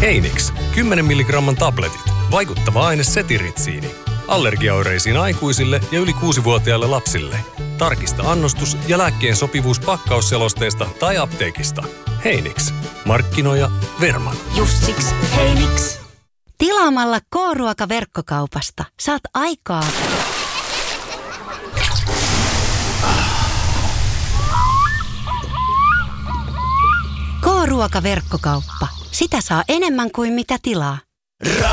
Heinix, 10 milligramman tabletit. Vaikuttava aine setiritsiini. Allergiaoireisiin aikuisille ja yli 6-vuotiaille lapsille. Tarkista annostus ja lääkkeen sopivuus pakkausselosteesta tai apteekista. Heinix. Markkinoija Verman. Just siksi Heinix. Tilaamalla K-ruoka-verkkokaupasta saat aikaa. K-ruoka-verkkokauppa. Sitä saa enemmän kuin mitä tilaa.